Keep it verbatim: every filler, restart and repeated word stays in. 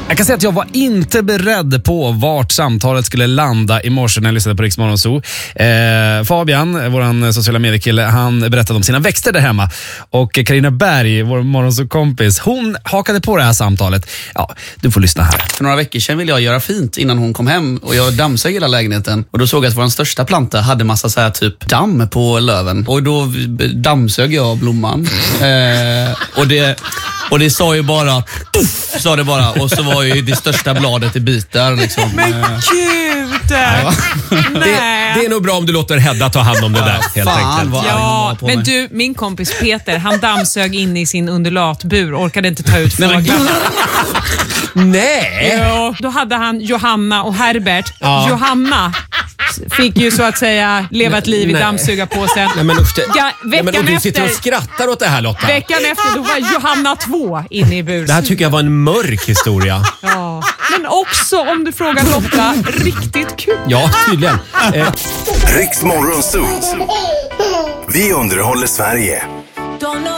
Jag kan säga att jag var inte beredd på vart samtalet skulle landa i morse när jag lyssnade på Rix Morgon Zoo. Eh, Fabian, vår sociala mediekille, han berättade om sina växter där hemma. Och Carina Berg, vår morgonsåkompis, hon hakade på det här samtalet. Ja, du får lyssna här. För några veckor sedan ville jag göra fint innan hon kom hem och jag dammsög hela lägenheten. Och då såg jag att vår största planta hade massa så här typ damm på löven. Och då dammsög jag blomman. Eh, och det... Och det sa ju bara, puff, sa det bara. Och så var ju det största bladet i bitar liksom. Men gud! Ja. Det, det är nog bra om du låter Hedda ta hand om det där, helt Fan, enkelt. vad Ja, på men mig. du, min kompis Peter, han dammsög in i sin undulatbur, orkade inte ta ut fåglarna. Nej! Ja, då hade han Johanna och Herbert. Ja. Johanna fick ju så att säga leva ett liv i Nej. dammsugarpåsen. Nej, men usch, det, Ja, nej, men, och veckan du sitter och efter- skrattar åt det här, Lotta. Veckan efter då var Johanna två inne i buren. Det här tycker jag var en mörk historia. Ja. Men också, om du frågar Lotta, riktigt kul. Ja, tydligen. Eh, Rix Morgon Zoo. Vi underhåller Sverige.